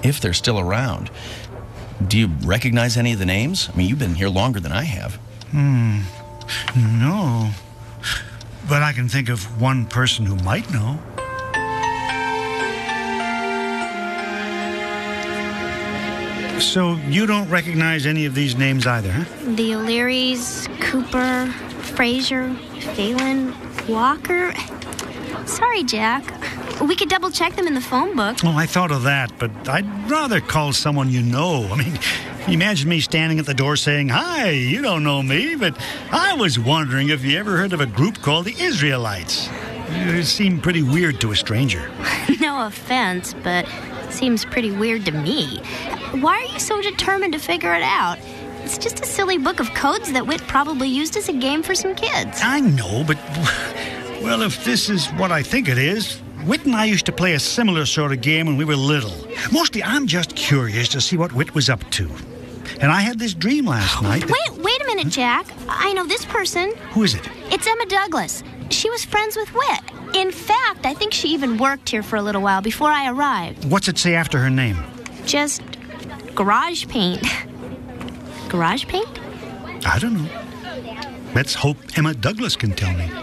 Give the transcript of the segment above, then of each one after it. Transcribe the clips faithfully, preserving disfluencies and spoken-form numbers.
if they're still around. Do you recognize any of the names? I mean, you've been here longer than I have. Hmm. No. But I can think of one person who might know. So you don't recognize any of these names either, huh? The O'Learys, Cooper, Fraser, Phelan, Walker. Sorry, Jack. We could double check them in the phone book. Oh, I thought of that, but I'd rather call someone you know. I mean, imagine me standing at the door saying, "Hi, you don't know me, but I was wondering if you ever heard of a group called the Israelites." It seemed pretty weird to a stranger. No offense, but seems pretty weird to me. Why are you so determined to figure it out? It's just a silly book of codes that Whit probably used as a game for some kids. I know, but, well, if this is what I think it is, Whit and I used to play a similar sort of game when we were little. Mostly, I'm just curious to see what Whit was up to. And I had this dream last night that... Wait, wait a minute, Jack. I know this person. Who is it? It's Emma Douglas. She was friends with Whit. In fact, I think she even worked here for a little while before I arrived. What's it say after her name? Just garage paint. Garage paint? I don't know. Let's hope Emma Douglas can tell me.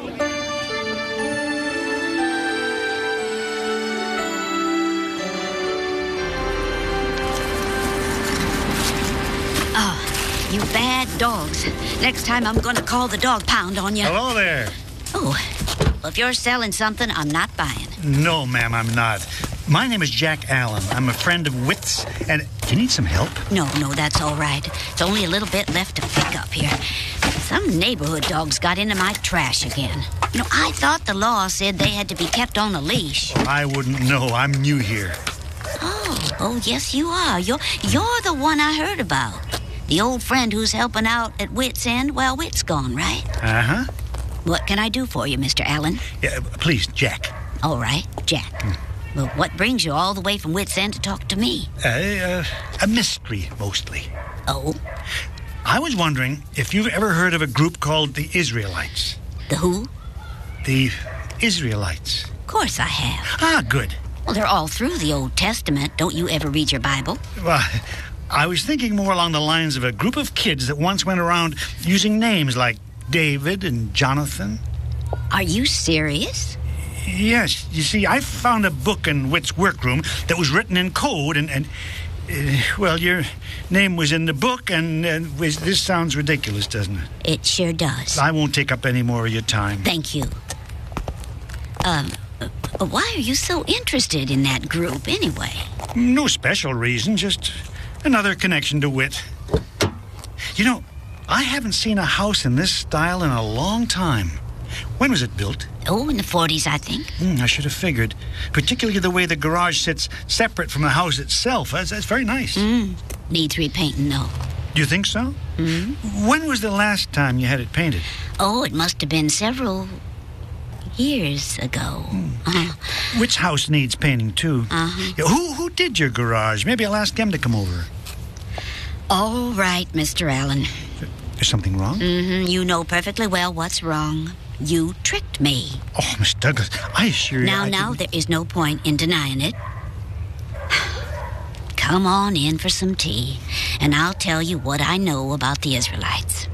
Oh, you bad dogs. Next time I'm going to call the dog pound on you. Hello there. Oh, well, if you're selling something, I'm not buying. No, ma'am, I'm not. My name is Jack Allen. I'm a friend of Whit's, and do you need some help? No, no, that's all right. It's only a little bit left to pick up here. Some neighborhood dogs got into my trash again. You know, I thought the law said they had to be kept on a leash. I wouldn't know. I'm new here. Oh, oh, yes, you are. You're, you're the one I heard about. The old friend who's helping out at Whit's End while Whit's gone, right? Uh-huh. What can I do for you, Mister Allen? Yeah, please, Jack. All right, Jack. Mm. Well, what brings you all the way from Whit's End to talk to me? Uh, uh, a mystery, mostly. Oh? I was wondering if you've ever heard of a group called the Israelites. The who? The Israelites. Of course I have. Ah, good. Well, they're all through the Old Testament. Don't you ever read your Bible? Well, I was thinking more along the lines of a group of kids that once went around using names like David and Jonathan. Are you serious? Yes. You see, I found a book in Whit's workroom that was written in code, and, and uh, well, your name was in the book, and uh, was, this sounds ridiculous, doesn't it? It sure does. I won't take up any more of your time. Thank you. Um, uh, why are you so interested in that group, anyway? No special reason, just another connection to Whit. You know, I haven't seen a house in this style in a long time. When was it built? Oh, in the forties, I think. Mm, I should have figured. Particularly the way the garage sits separate from the house itself. That's, that's very nice. Mm. Needs repainting, though. Do you think so? Mm. When was the last time you had it painted? Oh, it must have been several years ago. Mm. Uh-huh. Which house needs painting, too? Uh-huh. Yeah, who, who did your garage? Maybe I'll ask them to come over. All right, Mister Allen. Is something wrong? Mm-hmm. You know perfectly well what's wrong. You tricked me. Oh, Miss Douglas, I assure you... Now, I now, didn't... there is no point in denying it. Come on in for some tea, and I'll tell you what I know about the Israelites.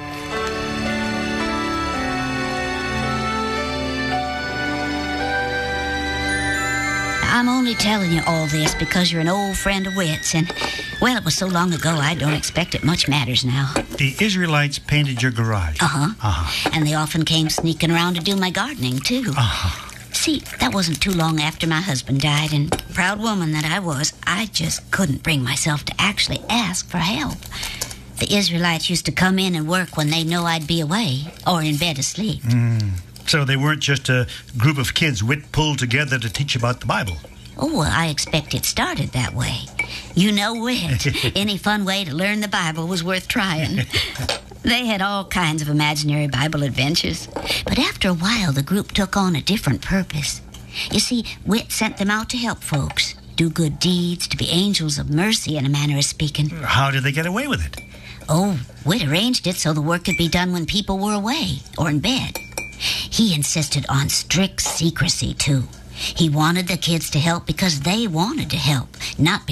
I'm only telling you all this because you're an old friend of Whit's, and, well, it was so long ago I don't expect it much matters now. The Israelites painted your garage? Uh-huh. Uh-huh. And they often came sneaking around to do my gardening, too. Uh-huh. See, that wasn't too long after my husband died, and proud woman that I was, I just couldn't bring myself to actually ask for help. The Israelites used to come in and work when they know I'd be away or in bed asleep. Mm. So they weren't just a group of kids Whit pulled together to teach about the Bible? Oh, well, I expect it started that way. You know Whit. Any fun way to learn the Bible was worth trying. They had all kinds of imaginary Bible adventures. But after a while, the group took on a different purpose. You see, Whit sent them out to help folks, do good deeds, to be angels of mercy, in a manner of speaking. How did they get away with it? Oh, Whit arranged it so the work could be done when people were away or in bed. He insisted on strict secrecy, too. He wanted the kids to help because they wanted to help, not